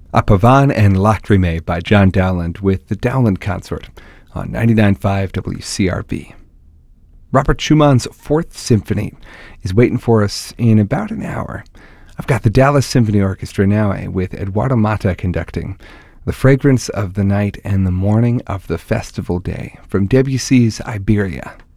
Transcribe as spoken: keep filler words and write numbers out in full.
A Pavan and Lacrimae by John Dowland with the Dowland Consort on ninety-nine point five W C R V. Robert Schumann's Fourth Symphony is waiting for us in about an hour. I've got the Dallas Symphony Orchestra now with Eduardo Mata conducting The Fragrance of the Night and the Morning of the Festival Day from Debussy's Iberia.